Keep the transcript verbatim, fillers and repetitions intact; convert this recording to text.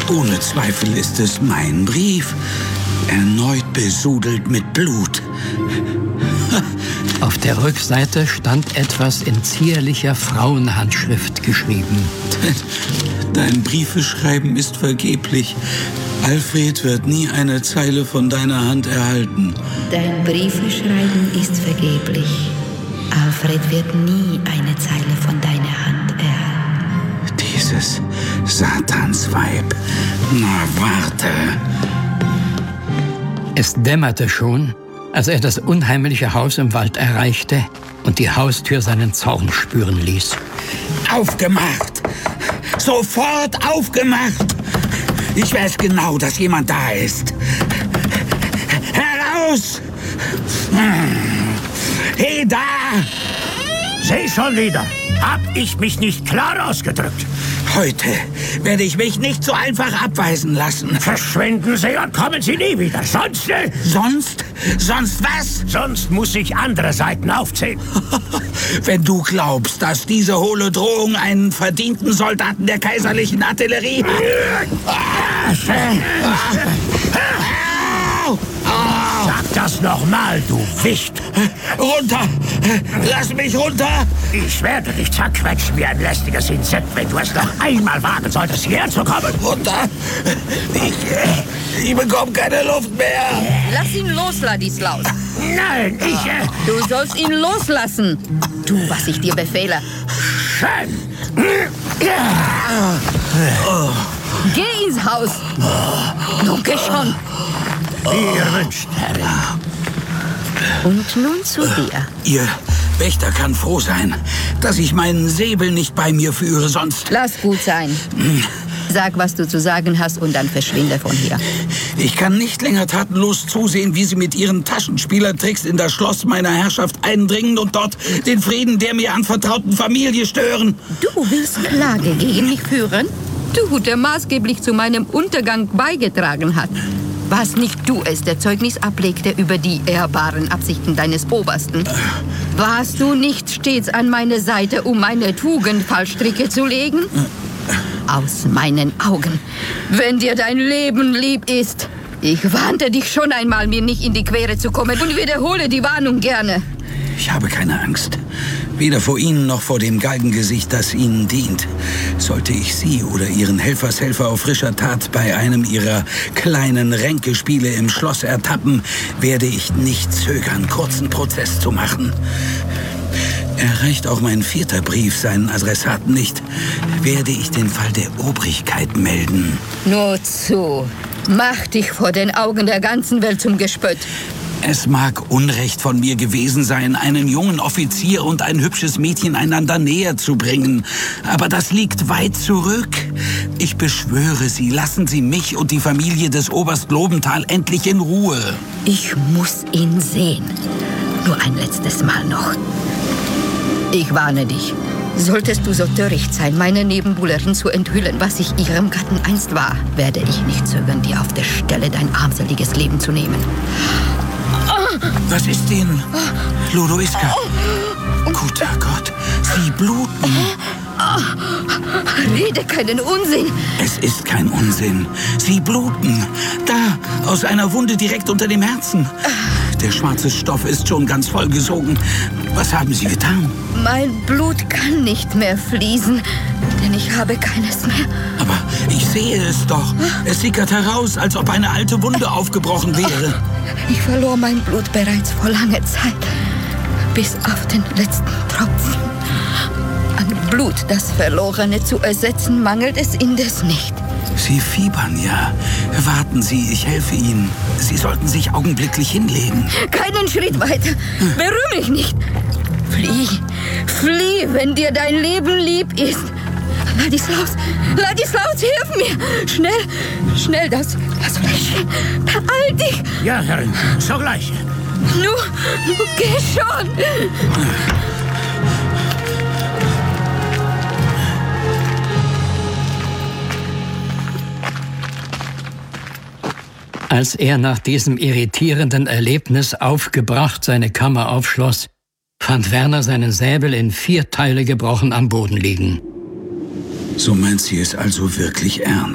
Ohne Zweifel ist es mein Brief. Erneut besudelt mit Blut. Auf der Rückseite stand etwas in zierlicher Frauenhandschrift geschrieben. Dein Briefeschreiben ist vergeblich. Alfred wird nie eine Zeile von deiner Hand erhalten. Dein Briefeschreiben ist vergeblich. Alfred wird nie eine Zeile von deiner Hand erhalten. Dieses Satansweib. Na, warte. Es dämmerte schon, als er das unheimliche Haus im Wald erreichte und die Haustür seinen Zorn spüren ließ. Aufgemacht! Sofort aufgemacht! Ich weiß genau, dass jemand da ist. Heraus! Hey, da! Seh schon wieder. Hab ich mich nicht klar ausgedrückt? Heute werde ich mich nicht so einfach abweisen lassen. Verschwinden Sie und kommen Sie nie wieder. Sonst... Äh, sonst? Sonst was? Sonst muss ich andere Seiten aufzählen. Wenn du glaubst, dass diese hohle Drohung einen verdienten Soldaten der kaiserlichen Artillerie... Sag das nochmal, du Wicht. Runter! Lass mich runter! Ich werde dich zerquetschen wie ein lästiges Insekt, wenn du es noch einmal wagen solltest, hierher zu kommen. Runter! Ich, ich bekomme keine Luft mehr. Lass ihn los, Ladislaus. Nein, ich... Äh, du sollst ihn loslassen. Tu, was ich dir befehle. Schön. Oh. Geh ins Haus. Nun geh schon. Wie ihr wünscht, Herrin. Und nun zu dir. Ihr Wächter kann froh sein, dass ich meinen Säbel nicht bei mir führe, sonst... Lass gut sein. Sag, was du zu sagen hast, und dann verschwinde von hier. Ich kann nicht länger tatenlos zusehen, wie sie mit ihren Taschenspielertricks in das Schloss meiner Herrschaft eindringen und dort den Frieden der mir anvertrauten Familie stören. Du willst Klage gegen mich führen? Du, der maßgeblich zu meinem Untergang beigetragen hat. Was nicht du es, der Zeugnis ablegte über die ehrbaren Absichten deines Obersten? Warst du nicht stets an meine Seite, um meine Tugend Fallstricke zu legen? Aus meinen Augen, wenn dir dein Leben lieb ist. Ich warnte dich schon einmal, mir nicht in die Quere zu kommen, und wiederhole die Warnung gerne. Ich habe keine Angst. Weder vor Ihnen noch vor dem Galgengesicht, das Ihnen dient. Sollte ich Sie oder Ihren Helfershelfer auf frischer Tat bei einem Ihrer kleinen Ränkespiele im Schloss ertappen, werde ich nicht zögern, kurzen Prozess zu machen. Erreicht auch mein vierter Brief seinen Adressaten nicht, werde ich den Fall der Obrigkeit melden. Nur zu. Mach dich vor den Augen der ganzen Welt zum Gespött. Es mag Unrecht von mir gewesen sein, einen jungen Offizier und ein hübsches Mädchen einander näher zu bringen. Aber das liegt weit zurück. Ich beschwöre Sie, lassen Sie mich und die Familie des Oberst Lobenthal endlich in Ruhe. Ich muss ihn sehen. Nur ein letztes Mal noch. Ich warne dich. Solltest du so töricht sein, meine Nebenbuhlerin zu enthüllen, was ich ihrem Gatten einst war, werde ich nicht zögern, dir auf der Stelle dein armseliges Leben zu nehmen. Was ist Ihnen, Lodoiska? Guter Gott, Sie bluten. Rede keinen Unsinn. Es ist kein Unsinn. Sie bluten. Da, aus einer Wunde direkt unter dem Herzen. Der schwarze Stoff ist schon ganz vollgesogen. Was haben Sie getan? Mein Blut kann nicht mehr fließen, denn ich habe keines mehr. Aber ich sehe es doch. Es sickert heraus, als ob eine alte Wunde aufgebrochen wäre. Ich verlor mein Blut bereits vor langer Zeit. Bis auf den letzten Tropfen. An Blut, das Verlorene zu ersetzen, mangelt es indes nicht. Sie fiebern ja. Warten Sie, ich helfe Ihnen. Sie sollten sich augenblicklich hinlegen. Keinen Schritt weiter. Berühr mich nicht. Flieh, flieh, wenn dir dein Leben lieb ist. Ladislaus, Ladislaus, hilf mir. Schnell, schnell, das, das Fläschchen. Beeil dich. Ja, Herrin, sogleich. Nu, nu, geh schon. Als er nach diesem irritierenden Erlebnis aufgebracht seine Kammer aufschloss, fand Werner seinen Säbel in vier Teile gebrochen am Boden liegen. So meint sie es also wirklich ernst.